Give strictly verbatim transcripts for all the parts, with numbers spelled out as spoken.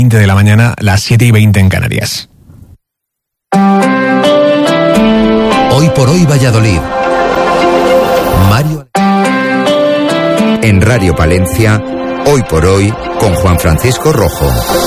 veinte de la mañana, las siete y veinte en Canarias. Hoy por hoy Valladolid. Mario. En Radio Palencia, Hoy por hoy, con Juan Francisco Rojo.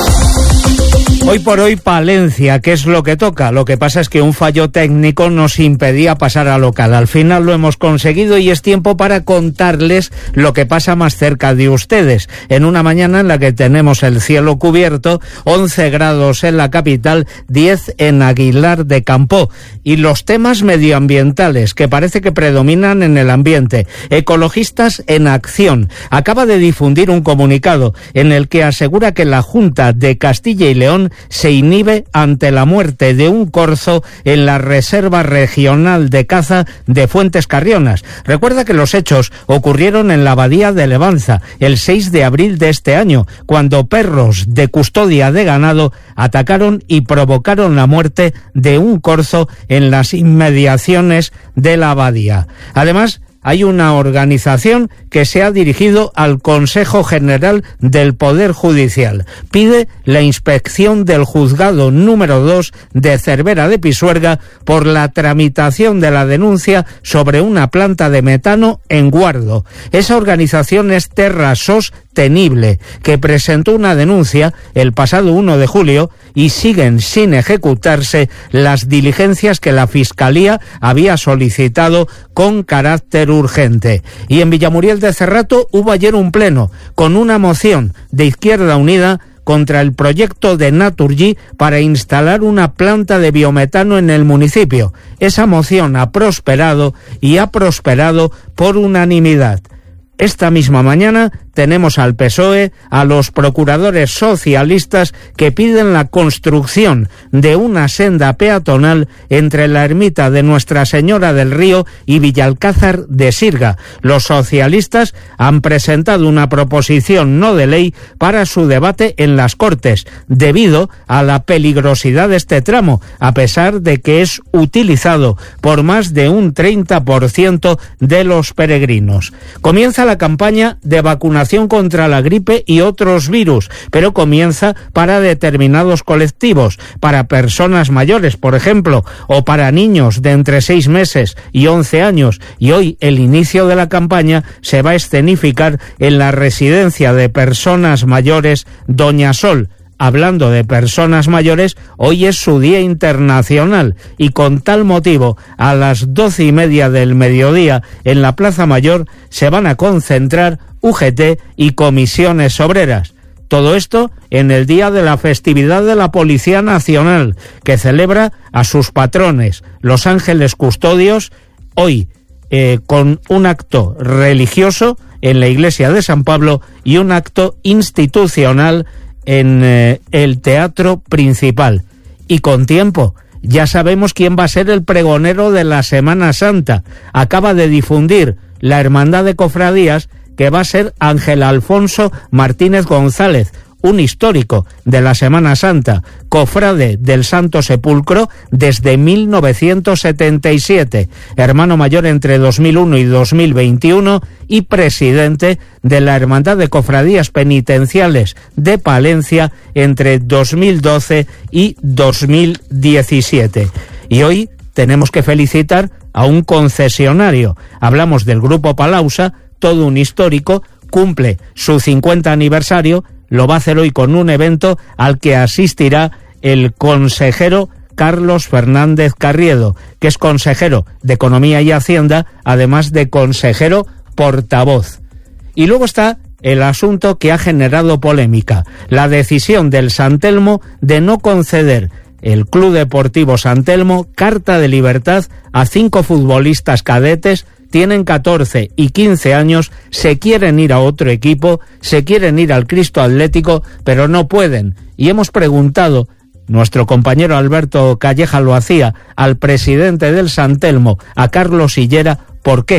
Hoy por hoy Palencia, ¿qué es lo que toca? Lo que pasa es que un fallo técnico nos impedía pasar a local. Al final lo hemos conseguido y es tiempo para contarles lo que pasa más cerca de ustedes. En una mañana en la que tenemos el cielo cubierto, once grados en la capital, diez en Aguilar de Campoo. Y los temas medioambientales que parece que predominan en el ambiente. Ecologistas en Acción acaba de difundir un comunicado en el que asegura que la Junta de Castilla y León se inhibe ante la muerte de un corzo en la Reserva Regional de Caza de Fuentes Carrionas. Recuerda que los hechos ocurrieron en la Badía de Levanza el seis de abril de este año, cuando perros de custodia de ganado atacaron y provocaron la muerte de un corzo en las inmediaciones de la abadía. Además, hay una organización que se ha dirigido al Consejo General del Poder Judicial. Pide la inspección del juzgado número dos de Cervera de Pisuerga por la tramitación de la denuncia sobre una planta de metano en Guardo. Esa organización es Terra Sostenible, que presentó una denuncia el pasado uno de julio y siguen sin ejecutarse las diligencias que la Fiscalía había solicitado con carácter urgente. Y en Villamuriel de Cerrato hubo ayer un pleno con una moción de Izquierda Unida contra el proyecto de Naturgy para instalar una planta de biometano en el municipio. Esa moción ha prosperado y ha prosperado por unanimidad. Esta misma mañana tenemos al P S O E, a los procuradores socialistas que piden la construcción de una senda peatonal entre la ermita de Nuestra Señora del Río y Villalcázar de Sirga. Los socialistas han presentado una proposición no de ley para su debate en las Cortes, debido a la peligrosidad de este tramo, a pesar de que es utilizado por más de un treinta por ciento de los peregrinos. Comienza la campaña de vacunación contra la gripe y otros virus, pero comienza para determinados colectivos, para personas mayores, por ejemplo, o para niños de entre seis meses y once años, y hoy el inicio de la campaña se va a escenificar en la residencia de personas mayores Doña Sol. Hablando de personas mayores, hoy es su Día Internacional y con tal motivo, a las doce y media del mediodía en la Plaza Mayor se van a concentrar U G T y comisiones obreras. Todo esto en el día de la festividad de la Policía Nacional, que celebra a sus patrones, los ángeles custodios, hoy eh, con un acto religioso en la iglesia de San Pablo y un acto institucional en eh, el teatro principal. Y con tiempo, ya sabemos quién va a ser el pregonero de la Semana Santa. Acaba de difundir la Hermandad de Cofradías que va a ser Ángel Alfonso Martínez González, un histórico de la Semana Santa, cofrade del Santo Sepulcro desde mil novecientos setenta y siete, hermano mayor entre dos mil uno y dos mil veintiuno y presidente de la Hermandad de Cofradías Penitenciales de Palencia entre dos mil doce y dos mil diecisiete. Y hoy tenemos que felicitar a un concesionario. Hablamos del Grupo Palausa, todo un histórico, cumple su cincuenta aniversario. Lo va a hacer hoy con un evento al que asistirá el consejero Carlos Fernández Carriedo, que es consejero de Economía y Hacienda, además de consejero portavoz. Y luego está el asunto que ha generado polémica, la decisión del San Telmo de no conceder el Club Deportivo San Telmo carta de libertad a cinco futbolistas cadetes. Tienen catorce y quince años, se quieren ir a otro equipo, se quieren ir al Cristo Atlético, pero no pueden. Y hemos preguntado, nuestro compañero Alberto Calleja lo hacía, al presidente del San Telmo, a Carlos Hillera, ¿por qué?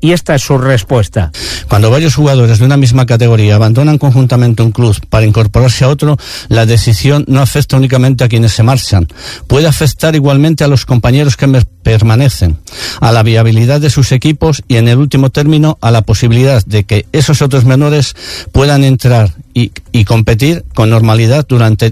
y esta es su respuesta. Cuando varios jugadores de una misma categoría abandonan conjuntamente un club para incorporarse a otro, la decisión no afecta únicamente a quienes se marchan, puede afectar igualmente a los compañeros que permanecen, a la viabilidad de sus equipos y, en el último término, a la posibilidad de que esos otros menores puedan entrar y, y competir con normalidad durante